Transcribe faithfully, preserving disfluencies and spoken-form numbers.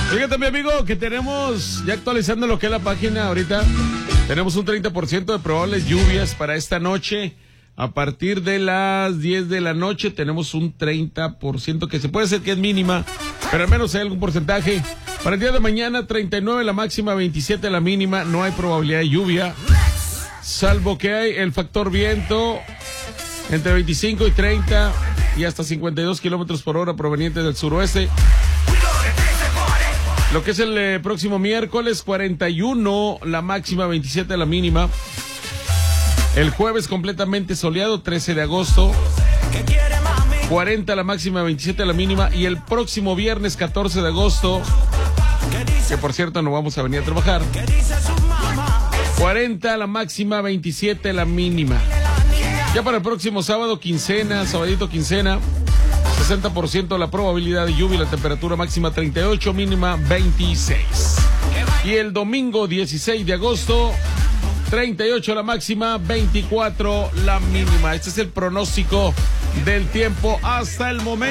Fíjate, mi amigo, que tenemos, ya actualizando lo que es la página ahorita, tenemos un treinta por ciento de probables lluvias para esta noche. A partir de las diez de la noche tenemos un treinta por ciento que se puede ser que es mínima, pero al menos hay algún porcentaje. Para el día de mañana, treinta y nueve la máxima, veintisiete la mínima, no hay probabilidad de lluvia, salvo que hay el factor viento entre veinticinco y treinta y hasta cincuenta y dos kilómetros por hora provenientes del suroeste. Lo que es el eh, próximo miércoles, cuarenta y uno la máxima, veintisiete la mínima. El jueves completamente soleado, trece de agosto, cuarenta la máxima, veintisiete la mínima. Y el próximo viernes, catorce de agosto, que por cierto no vamos a venir a trabajar, cuarenta la máxima, veintisiete la mínima. Ya para el próximo sábado, quincena, sabadito quincena, sesenta por ciento la probabilidad de lluvia y la temperatura máxima treinta y ocho, mínima veintiséis. Y el domingo dieciséis de agosto, treinta y ocho la máxima, veinticuatro la mínima. Este es el pronóstico del tiempo hasta el momento.